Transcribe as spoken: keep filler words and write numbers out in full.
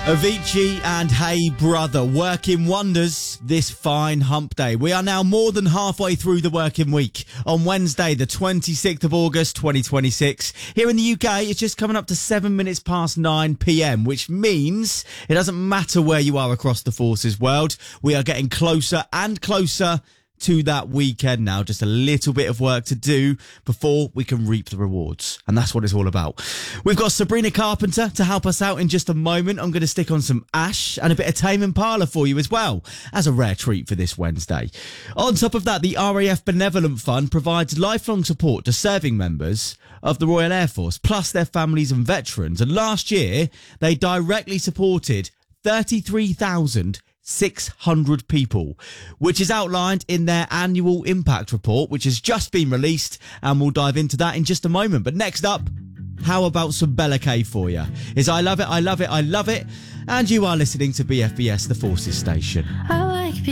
Avicii and Hey Brother working wonders this fine hump day. We are now more than halfway through the working week. On Wednesday, the twenty-sixth of August, twenty twenty-six. Here in the U K, it's just coming up to seven minutes past nine p.m, which means it doesn't matter where you are across the forces world. We are getting closer and closer to that weekend now. Just a little bit of work to do before we can reap the rewards. And that's what it's all about. We've got Sabrina Carpenter to help us out in just a moment. I'm going to stick on some Ash and a bit of Tame Impala for you as well, as a rare treat for this Wednesday. On top of that, the R A F Benevolent Fund provides lifelong support to serving members of the Royal Air Force, plus their families and veterans. And last year, they directly supported thirty-three thousand six hundred people, which is outlined in their annual impact report, which has just been released, and we'll dive into that in just a moment. But next up, how about some Bella K for you? Is I Love It, I Love It, I Love It, and you are listening to B F B S, the Forces Station. I like